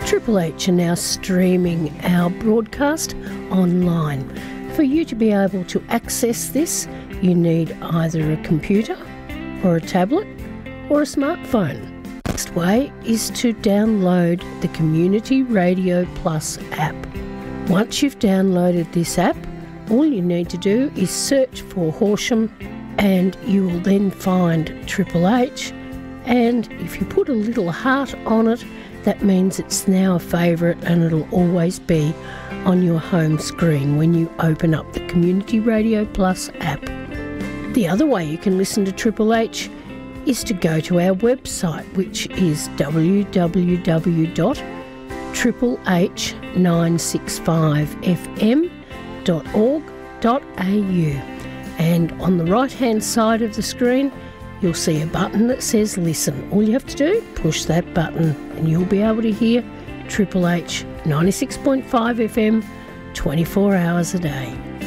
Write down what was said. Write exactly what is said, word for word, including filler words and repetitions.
Triple H are now streaming our broadcast online. For you to be able to access this, you need either a computer or a tablet or a smartphone. The next way is to download the Community Radio Plus app. Once you've downloaded this app, all you need to do is search for Horsham and you will then find Triple H, and if you put a little heart on it, that means it's now a favourite and it'll always be on your home screen when you open up the Community Radio Plus app. The other way you can listen to Triple H is to go to our website, which is w w w dot triple h nine six five f m dot org dot a u. And on the right hand side of the screen you'll see a button that says listen. All you have to do, push that button and you'll be able to hear Triple H ninety-six point five F M twenty-four hours a day.